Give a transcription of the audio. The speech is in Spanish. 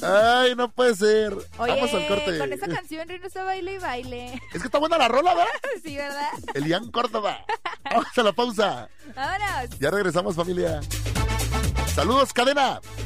Ay, no puede ser. Oye, Vamos al corte. con esa canción Rino está baile y baile. Es que está buena la rola, ¿verdad? Sí, ¿verdad? Elian Córdoba. Vamos a la pausa. Vámonos. Ya regresamos, familia. Saludos, cadena.